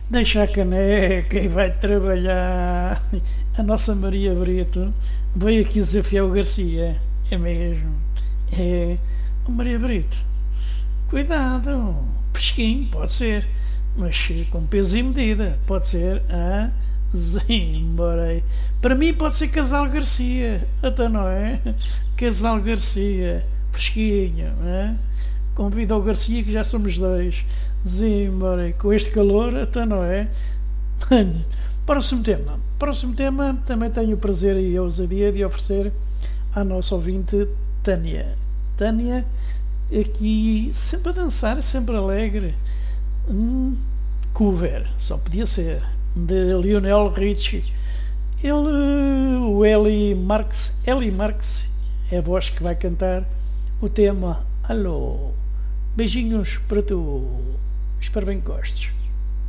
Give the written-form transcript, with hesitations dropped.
Deixa a caneca e vai trabalhar. A nossa Maria Brito veio aqui desafiar o Garcia. É mesmo. É. Maria Brito, cuidado. Pesquinho, pode ser. Mas com peso e medida. Pode ser. Ah, Zimborei. Para mim pode ser Casal Garcia. Até não é? Casal Garcia. Pesquinho. É? Convida o Garcia que já somos dois. Zimborei. Com este calor, até não é? Próximo tema. Próximo tema também tenho o prazer e a ousadia de oferecer à nossa ouvinte Tânia. Tânia, aqui sempre a dançar, sempre alegre. Cover, só podia ser, de Lionel Richie. O Eli Marx é a voz que vai cantar o tema Alô. Beijinhos para tu. Espero bem que gostes.